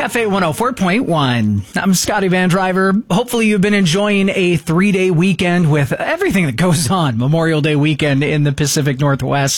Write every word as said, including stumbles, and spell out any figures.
F A one oh four point one. I'm Scotty Van Driver. Hopefully you've been enjoying a three-day weekend with everything that goes on Memorial Day weekend in the Pacific Northwest.